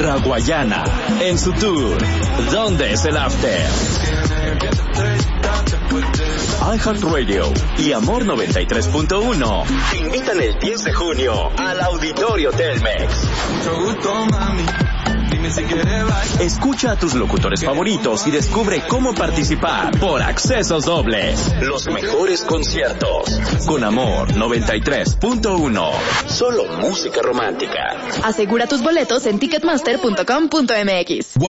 Raguayana, en su tour ¿Dónde es el After? iHeartRadio y Amor 93.1 te invitan el 10 de junio al Auditorio Telmex. Escucha a tus locutores favoritos y descubre cómo participar por accesos dobles. Los mejores conciertos con Amor 93.1. Solo música romántica. Asegura tus boletos en ticketmaster.com.mx.